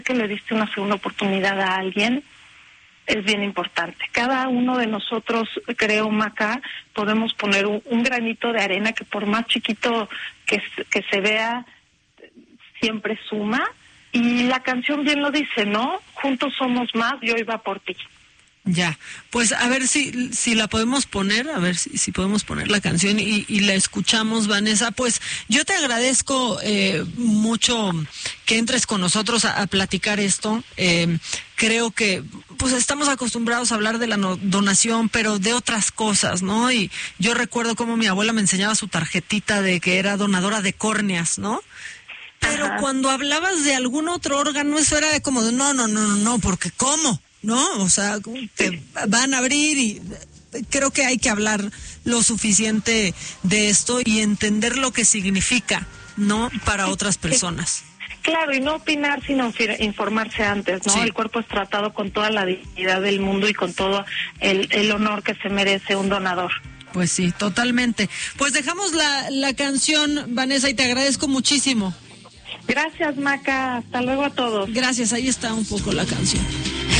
que le diste una segunda oportunidad a alguien es bien importante. Cada uno de nosotros, creo, Maca, podemos poner un granito de arena que por más chiquito que se vea, siempre suma. Y la canción bien lo dice, ¿no? Juntos somos más, yo iba por ti. Ya, pues a ver si la podemos poner, a ver si podemos poner la canción y la escuchamos, Vanessa. Pues yo te agradezco mucho que entres con nosotros a platicar esto. Creo que pues estamos acostumbrados a hablar de la donación, pero de otras cosas, ¿no? Y yo recuerdo cómo mi abuela me enseñaba su tarjetita de que era donadora de córneas, ¿no? Pero cuando hablabas de algún otro órgano, eso era de como de no, porque ¿cómo? ¿No? O sea, te van a abrir y creo que hay que hablar lo suficiente de esto y entender lo que significa, ¿no? Para otras personas. Claro, y no opinar, sino informarse antes, ¿no? Sí. El cuerpo es tratado con toda la dignidad del mundo y con todo el honor que se merece un donador. Pues sí, totalmente. Pues dejamos la canción, Vanessa, y te agradezco muchísimo. Gracias, Maca. Hasta luego a todos. Gracias, ahí está un poco la canción.